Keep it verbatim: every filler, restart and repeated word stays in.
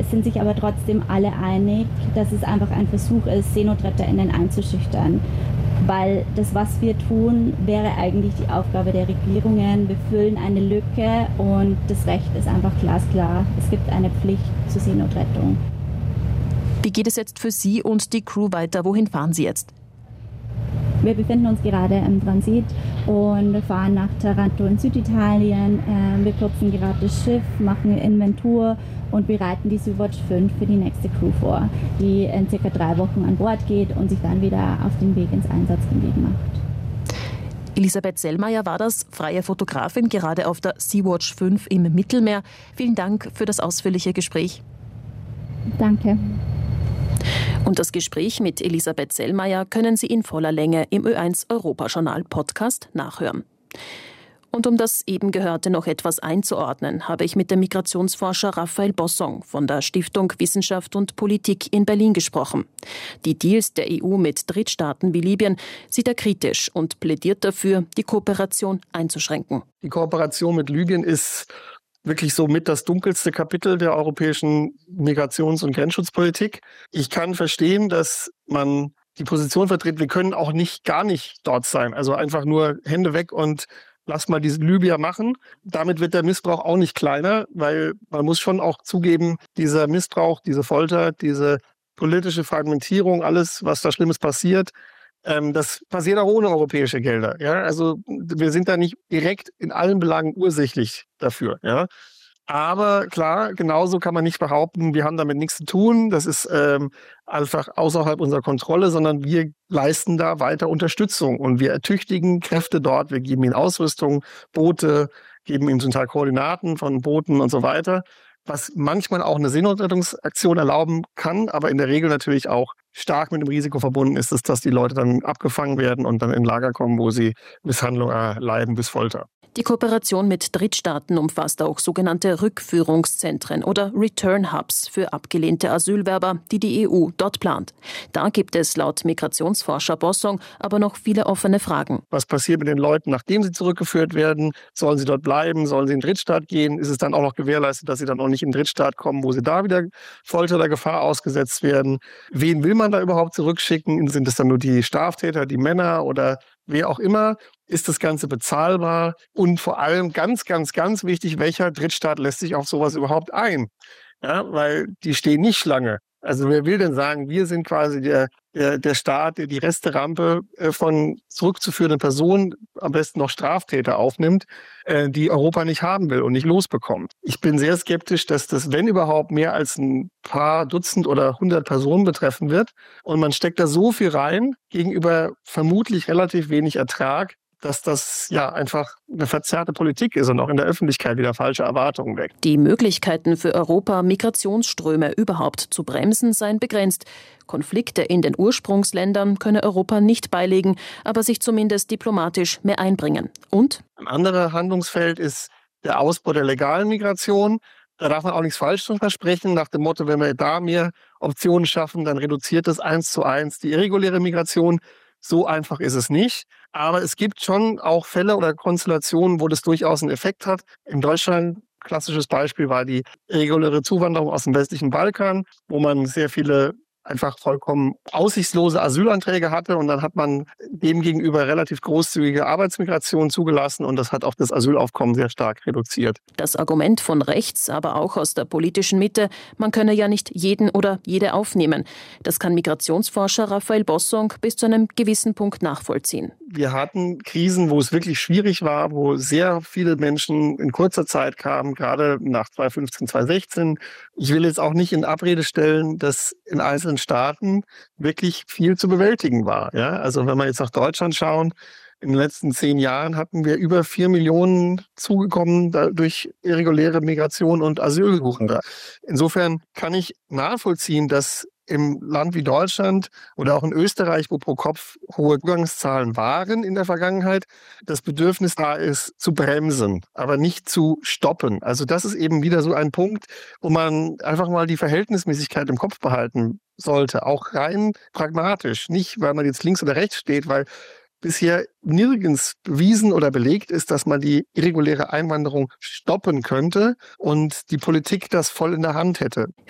Es sind sich aber trotzdem alle einig, dass es einfach ein Versuch ist, SeenotretterInnen einzuschüchtern. Weil das, was wir tun, wäre eigentlich die Aufgabe der Regierungen. Wir füllen eine Lücke und das Recht ist einfach glasklar. Es gibt eine Pflicht zur Seenotrettung. Wie geht es jetzt für Sie und die Crew weiter? Wohin fahren Sie jetzt? Wir befinden uns gerade im Transit und fahren nach Taranto in Süditalien. Wir kürzen gerade das Schiff, machen Inventur und bereiten die Sea-Watch fünf für die nächste Crew vor, die in circa drei Wochen an Bord geht und sich dann wieder auf den Weg ins Einsatzgebiet macht. Elisabeth Sellmeier war das, freie Fotografin, gerade auf der Sea-Watch fünf im Mittelmeer. Vielen Dank für das ausführliche Gespräch. Danke. Und das Gespräch mit Elisabeth Sellmeier können Sie in voller Länge im Ö eins Europajournal Podcast nachhören. Und um das eben Gehörte noch etwas einzuordnen, habe ich mit dem Migrationsforscher Raphael Bossong von der Stiftung Wissenschaft und Politik in Berlin gesprochen. Die Deals der E U mit Drittstaaten wie Libyen sieht er kritisch und plädiert dafür, die Kooperation einzuschränken. Die Kooperation mit Libyen ist wirklich so mit das dunkelste Kapitel der europäischen Migrations- und Grenzschutzpolitik. Ich kann verstehen, dass man die Position vertritt, wir können auch nicht gar nicht dort sein. Also einfach nur Hände weg und lass mal diese Libyer machen. Damit wird der Missbrauch auch nicht kleiner, weil man muss schon auch zugeben, dieser Missbrauch, diese Folter, diese politische Fragmentierung, alles, was da Schlimmes passiert, ähm, das passiert auch ohne europäische Gelder. Ja? Also wir sind da nicht direkt in allen Belangen ursächlich dafür. Ja? Aber klar, genauso kann man nicht behaupten, wir haben damit nichts zu tun. Das ist ähm, einfach außerhalb unserer Kontrolle, sondern wir leisten da weiter Unterstützung. Und wir ertüchtigen Kräfte dort. Wir geben ihnen Ausrüstung, Boote, geben ihnen zum Teil Koordinaten von Booten und so weiter. Was manchmal auch eine Seenotrettungsaktion erlauben kann, aber in der Regel natürlich auch stark mit dem Risiko verbunden ist, dass die Leute dann abgefangen werden und dann in Lager kommen, wo sie Misshandlung erleiden bis Folter. Die Kooperation mit Drittstaaten umfasst auch sogenannte Rückführungszentren oder Return Hubs für abgelehnte Asylwerber, die die E U dort plant. Da gibt es laut Migrationsforscher Bossong aber noch viele offene Fragen. Was passiert mit den Leuten, nachdem sie zurückgeführt werden? Sollen sie dort bleiben? Sollen sie in den Drittstaat gehen? Ist es dann auch noch gewährleistet, dass sie dann auch nicht in den Drittstaat kommen, wo sie da wieder Folter oder Gefahr ausgesetzt werden? Wen will man da überhaupt zurückschicken? Sind es dann nur die Straftäter, die Männer oder wer auch immer? Ist das Ganze bezahlbar? Und vor allem ganz, ganz, ganz wichtig, welcher Drittstaat lässt sich auf sowas überhaupt ein? Ja, weil die stehen nicht Schlange. Also wer will denn sagen, wir sind quasi der, der, der Staat, der die Resterampe von zurückzuführenden Personen, am besten noch Straftäter aufnimmt, die Europa nicht haben will und nicht losbekommt. Ich bin sehr skeptisch, dass das, wenn überhaupt, mehr als ein paar Dutzend oder hundert Personen betreffen wird. Und man steckt da so viel rein, gegenüber vermutlich relativ wenig Ertrag, dass das ja einfach eine verzerrte Politik ist und auch in der Öffentlichkeit wieder falsche Erwartungen weckt. Die Möglichkeiten für Europa, Migrationsströme überhaupt zu bremsen, seien begrenzt. Konflikte in den Ursprungsländern könne Europa nicht beilegen, aber sich zumindest diplomatisch mehr einbringen. Und? Ein anderes Handlungsfeld ist der Ausbau der legalen Migration. Da darf man auch nichts falsch zu versprechen, nach dem Motto, wenn wir da mehr Optionen schaffen, dann reduziert das eins zu eins die irreguläre Migration. So einfach ist es nicht. Aber es gibt schon auch Fälle oder Konstellationen, wo das durchaus einen Effekt hat. In Deutschland, klassisches Beispiel war die irreguläre Zuwanderung aus dem westlichen Balkan, wo man sehr viele einfach vollkommen aussichtslose Asylanträge hatte und dann hat man dem gegenüber relativ großzügige Arbeitsmigration zugelassen und das hat auch das Asylaufkommen sehr stark reduziert. Das Argument von rechts, aber auch aus der politischen Mitte, man könne ja nicht jeden oder jede aufnehmen. Das kann Migrationsforscher Raphael Bossong bis zu einem gewissen Punkt nachvollziehen. Wir hatten Krisen, wo es wirklich schwierig war, wo sehr viele Menschen in kurzer Zeit kamen, gerade nach zweitausendfünfzehn, zweitausendsechzehn. Ich will jetzt auch nicht in Abrede stellen, dass in einzelnen Staaten wirklich viel zu bewältigen war. Ja? Also wenn wir jetzt nach Deutschland schauen, in den letzten zehn Jahren hatten wir über vier Millionen zugekommen durch irreguläre Migration und Asylsuchende. Insofern kann ich nachvollziehen, dass im Land wie Deutschland oder auch in Österreich, wo pro Kopf hohe Zugangszahlen waren in der Vergangenheit, das Bedürfnis da ist, zu bremsen, aber nicht zu stoppen. Also das ist eben wieder so ein Punkt, wo man einfach mal die Verhältnismäßigkeit im Kopf behalten sollte, auch rein pragmatisch. Nicht, weil man jetzt links oder rechts steht, weil bisher nirgends bewiesen oder belegt ist, dass man die irreguläre Einwanderung stoppen könnte und die Politik das voll in der Hand hätte.